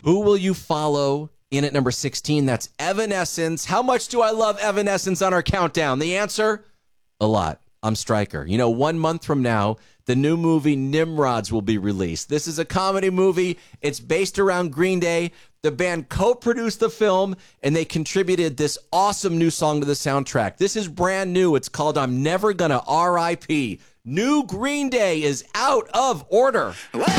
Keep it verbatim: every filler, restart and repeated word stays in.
Who will you follow in at number sixteen? That's Evanescence. How much do I love Evanescence on our countdown? The answer? A lot. I'm Stryker. You know, one month from now, the new movie Nimrods will be released. This is a comedy movie. It's based around Green Day. The band co-produced the film, and they contributed this awesome new song to the soundtrack. This is brand new. It's called I'm Never Gonna R I P. New Green Day is out of order.